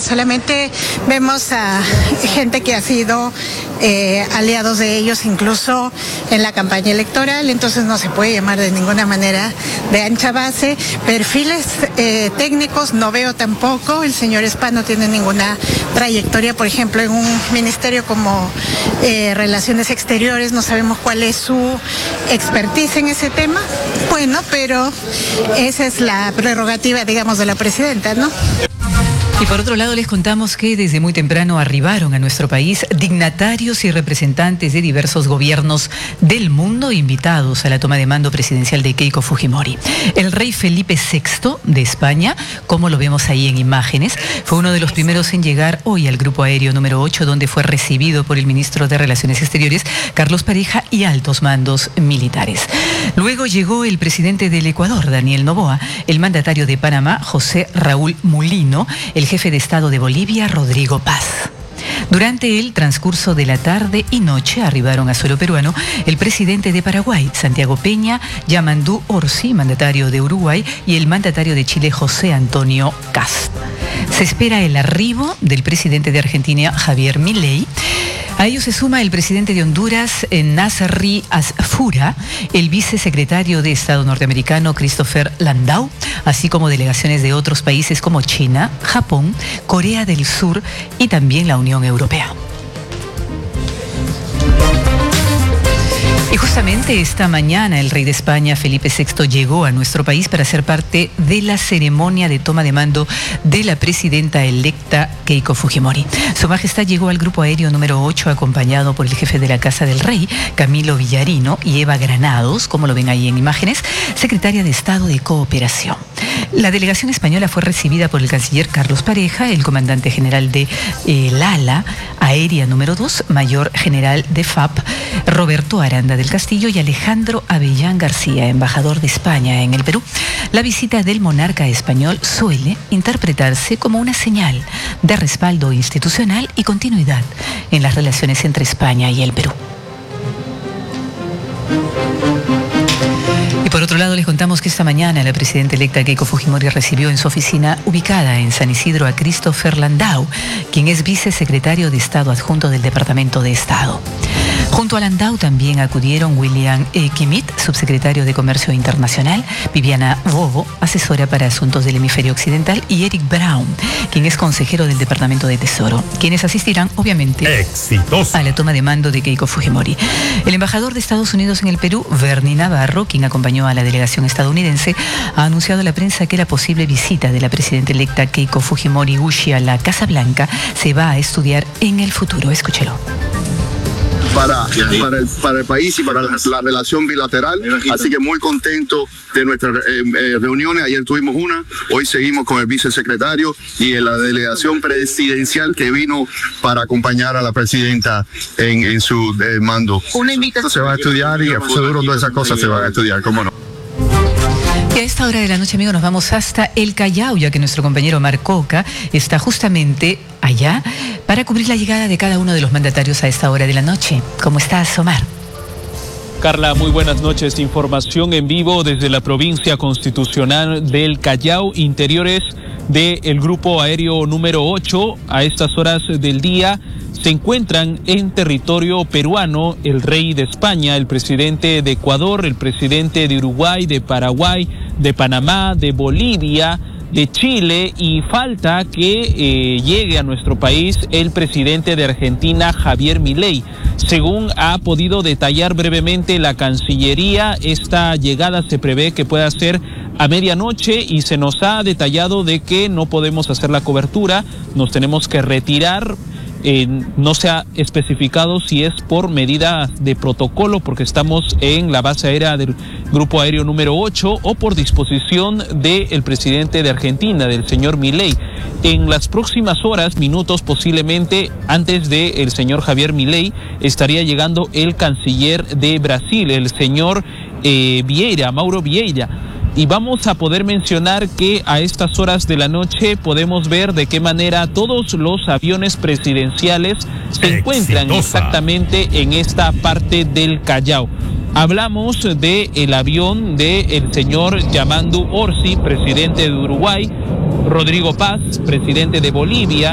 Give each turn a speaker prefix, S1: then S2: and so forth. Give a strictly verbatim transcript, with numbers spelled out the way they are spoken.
S1: solamente vemos a gente que ha sido eh, aliados de ellos incluso en la campaña electoral, entonces no se puede llamar de ninguna manera de ancha base. Perfiles eh, técnicos no veo tampoco. El señor Spa no tiene ninguna trayectoria, por ejemplo, en un ministerio como eh, Relaciones Exteriores, no sabemos cuál es su expertise en ese tema. Bueno, pero esa es la prerrogativa, digamos, de la presidenta, ¿no?
S2: Y por otro lado les contamos que desde muy temprano arribaron a nuestro país dignatarios y representantes de diversos gobiernos del mundo invitados a la toma de mando presidencial de Keiko Fujimori. El rey Felipe sexto de España, como lo vemos ahí en imágenes, fue uno de los primeros en llegar hoy al grupo aéreo número ocho, donde fue recibido por el ministro de Relaciones Exteriores, Carlos Pareja, y altos mandos militares. Luego llegó el presidente del Ecuador, Daniel Noboa, el mandatario de Panamá, José Raúl Mulino, el jefe de Estado de Bolivia, Rodrigo Paz. Durante el transcurso de la tarde y noche arribaron a suelo peruano el presidente de Paraguay, Santiago Peña, Yamandu Orsi, mandatario de Uruguay, y el mandatario de Chile, José Antonio Kast. Se espera el arribo del presidente de Argentina, Javier Milei. A ello se suma el presidente de Honduras, Nasri Asfura, el vicesecretario de Estado norteamericano, Christopher Landau, así como delegaciones de otros países como China, Japón, Corea del Sur y también la Unión Europea. Y justamente esta mañana el rey de España, Felipe sexto, llegó a nuestro país para ser parte de la ceremonia de toma de mando de la presidenta electa Keiko Fujimori. Su Majestad llegó al grupo aéreo número ocho acompañado por el jefe de la Casa del Rey, Camilo Villarino, y Eva Granados, como lo ven ahí en imágenes, secretaria de Estado de Cooperación. La delegación española fue recibida por el canciller Carlos Pareja, el comandante general de eh, el ala aérea número dos, mayor general de F A P, Roberto Aranda del Castillo, y Alejandro Avellán García, embajador de España en el Perú. La visita del monarca español suele interpretarse como una señal de respaldo institucional y continuidad en las relaciones entre España y el Perú. Y por otro lado les contamos que esta mañana la presidenta electa Keiko Fujimori recibió en su oficina ubicada en San Isidro a Christopher Landau, quien es vicesecretario de Estado adjunto del Departamento de Estado. Junto a Landau también acudieron William E. Kimmitt, subsecretario de Comercio Internacional, Viviana Bobo, asesora para asuntos del hemisferio occidental, y Eric Brown, quien es consejero del Departamento de Tesoro, quienes asistirán, obviamente, Exitosa. a la toma de mando de Keiko Fujimori. El embajador de Estados Unidos en el Perú, Bernie Navarro, quien acompañó a la delegación estadounidense, ha anunciado a la prensa que la posible visita de la presidenta electa Keiko Fujimori Gushi a la Casa Blanca se va a estudiar en el futuro. Escúchelo.
S3: Para, para, el, para el país y para la, la relación bilateral, así que muy contento de nuestras eh, eh, reuniones. Ayer tuvimos una, hoy seguimos con el vicesecretario y en la delegación presidencial que vino para acompañar a la presidenta en, en su eh, mando. Una invitación. Se va a estudiar y seguro todas esas cosas se van a estudiar, ¿cómo no?
S2: Y a esta hora de la noche, amigos, nos vamos hasta el Callao, ya que nuestro compañero Omar Coca está justamente allá para cubrir la llegada de cada uno de los mandatarios a esta hora de la noche. ¿Cómo estás, Omar?
S4: Carla, muy buenas noches. Información en vivo desde la provincia constitucional del Callao, interiores del grupo aéreo número ocho. A estas horas del día se encuentran en territorio peruano el rey de España, el presidente de Ecuador, el presidente de Uruguay, de Paraguay, de Panamá, de Bolivia, de Chile, y falta que eh, llegue a nuestro país el presidente de Argentina, Javier Milei. Según ha podido detallar brevemente la Cancillería, esta llegada se prevé que pueda ser a medianoche, y se nos ha detallado de que no podemos hacer la cobertura, nos tenemos que retirar. Eh, no se ha especificado si es por medida de protocolo, porque estamos en la base aérea del grupo aéreo número ocho, o por disposición del presidente de Argentina, del señor Milei. En las próximas horas, minutos posiblemente, antes del señor Javier Milei, estaría llegando el canciller de Brasil, el señor eh, Vieira, Mauro Vieira. Y vamos a poder mencionar que a estas horas de la noche podemos ver de qué manera todos los aviones presidenciales se encuentran exactamente en esta parte del Callao. Hablamos del avión del señor Yamandu Orsi, presidente de Uruguay, Rodrigo Paz, presidente de Bolivia,